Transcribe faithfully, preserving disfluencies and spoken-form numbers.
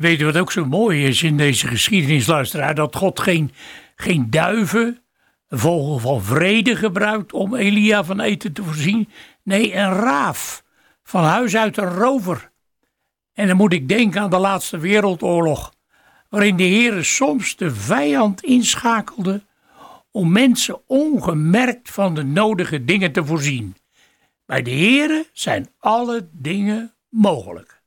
Weet je wat ook zo mooi is in deze geschiedenisluisteraar? Dat God geen, geen duiven, een vogel van vrede gebruikt om Elia van eten te voorzien. Nee, een raaf, van huis uit een rover. En dan moet ik denken aan de laatste wereldoorlog, waarin de Heere soms de vijand inschakelde om mensen ongemerkt van de nodige dingen te voorzien. Bij de Heere zijn alle dingen mogelijk.